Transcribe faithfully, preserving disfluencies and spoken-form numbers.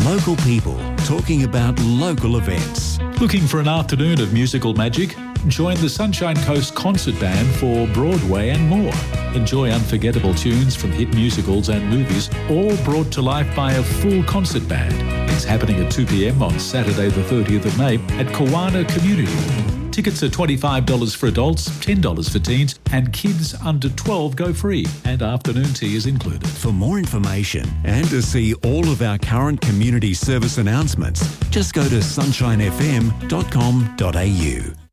Local people talking about local events. Looking for an afternoon of musical magic? Join the Sunshine Coast Concert Band for Broadway and more. Enjoy unforgettable tunes from hit musicals and movies, all brought to life by a full concert band. It's happening at two p.m. on Saturday the thirtieth of May at Kawana Community Hall. Tickets are twenty-five dollars for adults, ten dollars for teens, and kids under twelve go free, and afternoon tea is included. For more information and to see all of our current community service announcements, just go to sunshine f m dot com dot a u.